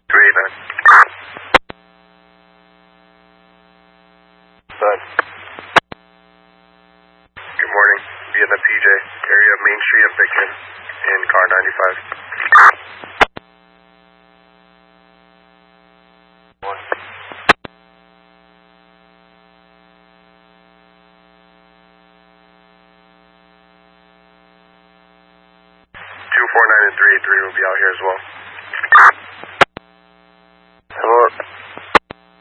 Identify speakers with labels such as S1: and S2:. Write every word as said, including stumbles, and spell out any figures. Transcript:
S1: two eight nine. Bud. Good morning. Be in the P J area, Main Street of Bickman, in car ninety-five. One. Two four nine and three eight three will be out here as well.